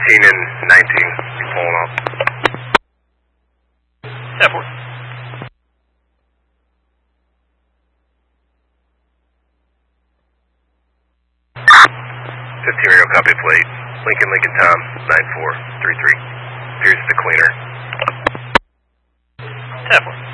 18 and 19, you're pulling off. 10-4. Radio copy plate. Lincoln Tom, 9433. Here's the cleaner. 10-4.